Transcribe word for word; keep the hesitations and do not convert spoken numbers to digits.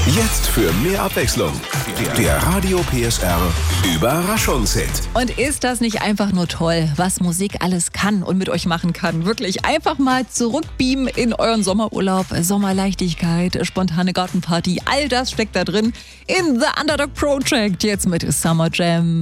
Jetzt für mehr Abwechslung. Der Radio P S R Überraschungshit. Und ist das nicht einfach nur toll, was Musik alles kann und mit euch machen kann? Wirklich einfach mal zurückbeamen in euren Sommerurlaub, Sommerleichtigkeit, spontane Gartenparty, all das steckt da drin in The Underdog Project, jetzt mit Summer Jam.